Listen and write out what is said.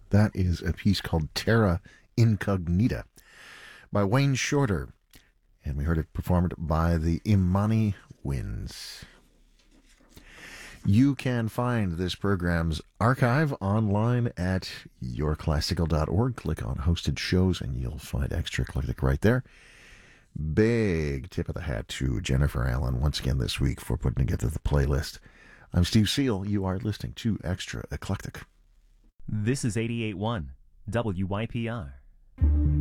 That is a piece called Terra Incognita by Wayne Shorter, and we heard it performed by the Imani Winds. You can find this program's archive online at yourclassical.org. Click on hosted shows and you'll find Extra Eclectic right there. Big tip of the hat to Jennifer Allen once again this week for putting together the playlist. I'm Steve Seal. You are listening to Extra Eclectic. This is 88.1 WYPR.